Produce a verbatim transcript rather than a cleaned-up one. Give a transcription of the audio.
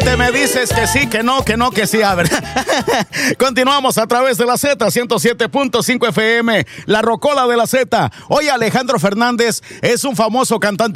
repente me dices que sí, que no, que no, que sí. A ver. Continuamos a través de la Z, ciento siete punto cinco F M, la rocola de la Z. Hoy Alejandro Fernández es un famoso cantante